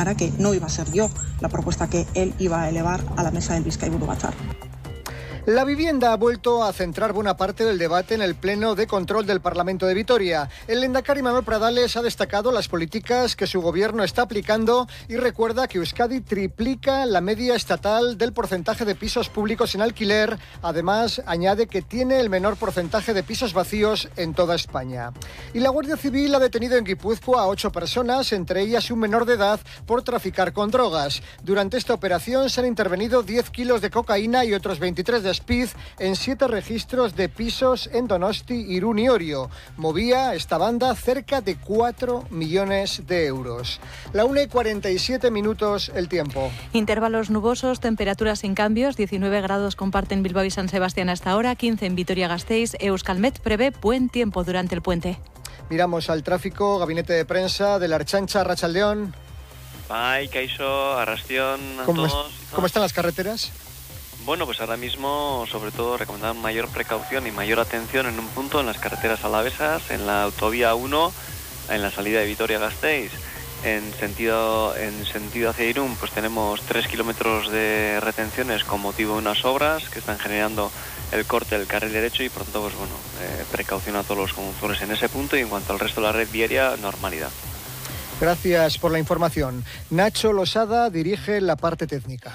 cara que no iba a ser yo la propuesta que él iba a elevar a la mesa del Bizkaiburu Batzar. La vivienda ha vuelto a centrar buena parte del debate en el Pleno de Control del Parlamento de Vitoria. El lehendakari Imanol Pradales ha destacado las políticas que su gobierno está aplicando y recuerda que Euskadi triplica la media estatal del porcentaje de pisos públicos en alquiler. Además, añade que tiene el menor porcentaje de pisos vacíos en toda España. Y la Guardia Civil ha detenido en Guipúzcoa a 8 personas, entre ellas un menor de edad, por traficar con drogas. Durante esta operación se han intervenido 10 kilos de cocaína y otros 23 de speed en 7 registros de pisos en Donosti, Irún y Orio. Movía esta banda cerca de 4 millones de euros. La 1:47 el tiempo. Intervalos nubosos, temperaturas sin cambios, 19 grados comparten Bilbao y San Sebastián hasta ahora, 15 en Vitoria-Gasteiz. Euskalmet prevé buen tiempo durante el puente. Miramos al tráfico, gabinete de prensa de la Ertzaintza, Arratsaldeon. Bye, Kaixo, Arrastión, a todos. ¿Cómo están las carreteras? Bueno, pues ahora mismo, sobre todo, recomendamos mayor precaución y mayor atención en un punto, en las carreteras alavesas, en la autovía 1, en la salida de Vitoria-Gasteiz. En sentido hacia Irún, pues tenemos 3 kilómetros de retenciones con motivo de unas obras que están generando el corte del carril derecho y por tanto, pues bueno, precaución a todos los conductores en ese punto y en cuanto al resto de la red viaria, normalidad. Gracias por la información. Nacho Losada dirige la parte técnica.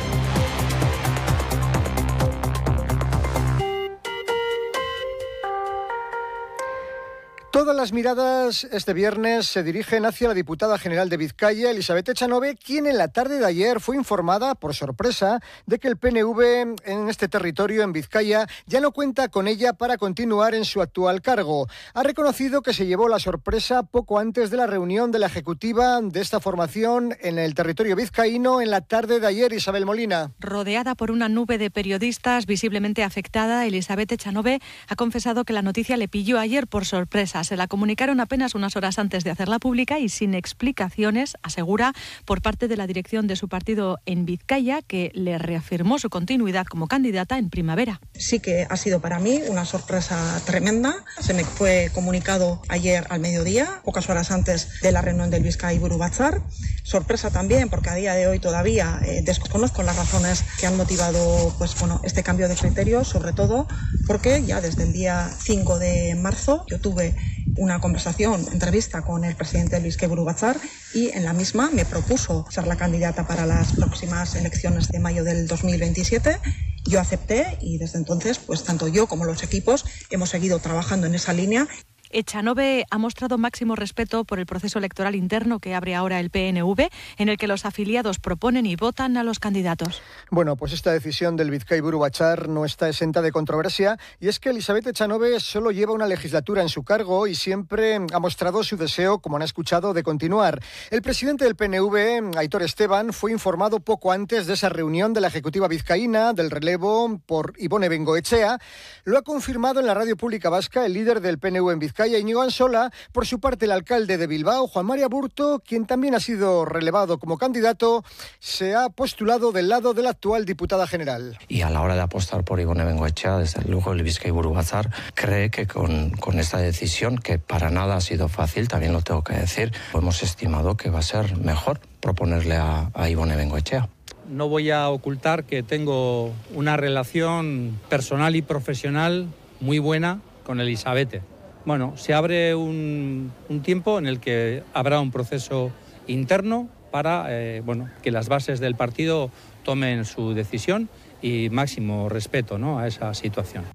Todas las miradas este viernes se dirigen hacia la diputada general de Vizcaya, Elisabeth Echanove, quien en la tarde de ayer fue informada, por sorpresa, de que el PNV en este territorio, en Vizcaya, ya no cuenta con ella para continuar en su actual cargo. Ha reconocido que se llevó la sorpresa poco antes de la reunión de la ejecutiva de esta formación en el territorio vizcaíno en la tarde de ayer. Isabel Molina. Rodeada por una nube de periodistas visiblemente afectada, Elisabeth Echanove ha confesado que la noticia le pilló ayer por sorpresa. Se la comunicaron apenas unas horas antes de hacerla pública y sin explicaciones, asegura, por parte de la dirección de su partido en Vizcaya, que le reafirmó su continuidad como candidata en primavera. Sí que ha sido para mí una sorpresa tremenda. Se me fue comunicado ayer al mediodía, pocas horas antes de la reunión del Bizkaiburu Batzar. Sorpresa también porque a día de hoy todavía desconozco las razones que han motivado este cambio de criterio, sobre todo porque ya desde el día 5 de marzo yo tuve una entrevista con el presidente del Bizkaiburu Batzar y en la misma me propuso ser la candidata para las próximas elecciones de mayo del 2027. Yo acepté y desde entonces, pues tanto yo como los equipos hemos seguido trabajando en esa línea. Echanove ha mostrado máximo respeto por el proceso electoral interno que abre ahora el PNV, en el que los afiliados proponen y votan a los candidatos. Bueno, pues esta decisión del Bizkaiburu Batzar no está exenta de controversia, y es que Elisabeth Echanove solo lleva una legislatura en su cargo y siempre ha mostrado su deseo, como han escuchado, de continuar. El presidente del PNV, Aitor Esteban, fue informado poco antes de esa reunión de la ejecutiva vizcaína del relevo por Ibone Bengoechea. Lo ha confirmado en la radio pública vasca el líder del PNV en Vizcaya, Íñigo Ansola. Por su parte, el alcalde de Bilbao, Juan María Burto, quien también ha sido relevado como candidato, se ha postulado del lado de la actual diputada general. Y a la hora de apostar por Ibone Bengoechea, desde luego el Bizkaiburu Batzar cree que con esta decisión, que para nada ha sido fácil, también lo tengo que decir, hemos estimado que va a ser mejor proponerle a Ibone Bengoechea. No voy a ocultar que tengo una relación personal y profesional muy buena con Elisabeth. Bueno, se abre un tiempo en el que habrá un proceso interno para que las bases del partido tomen su decisión y máximo respeto, ¿no?, a esa situación.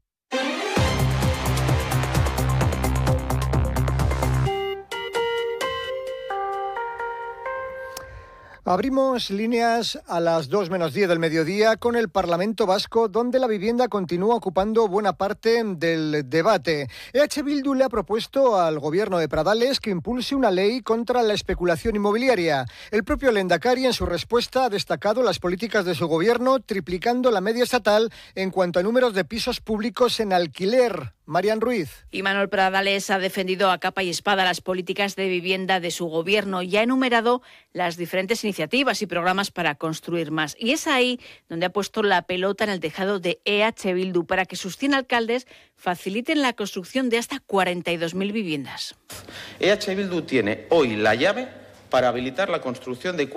Abrimos líneas a las 2:10 del mediodía con el Parlamento Vasco, donde la vivienda continúa ocupando buena parte del debate. EH Bildu le ha propuesto al gobierno de Pradales que impulse una ley contra la especulación inmobiliaria. El propio lehendakari, en su respuesta, ha destacado las políticas de su gobierno, triplicando la media estatal en cuanto a números de pisos públicos en alquiler. Marian Ruiz. Imanol Pradales ha defendido a capa y espada las políticas de vivienda de su gobierno y ha enumerado las diferentes iniciativas y programas para construir más. Y es ahí donde ha puesto la pelota en el tejado de EH Bildu para que sus 100 alcaldes faciliten la construcción de hasta 42.000 viviendas. EH Bildu tiene hoy la llave para habilitar la construcción de